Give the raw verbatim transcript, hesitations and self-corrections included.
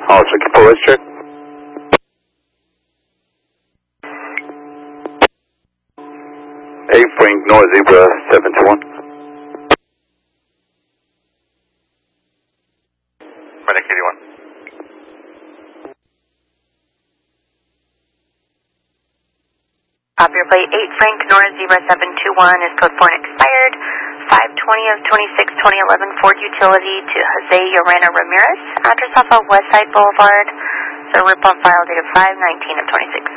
Also, can pull this check? eight Frank North Zebra seven two one. Medic eighty-one. Copy your plate eight Frank North Zebra seven two one is code four and expired. five twenty of twenty-six twenty eleven Ford Utility to Jose Llorena Ramirez. Address off of Westside Boulevard. So rip on file dated five nineteen of twenty-six.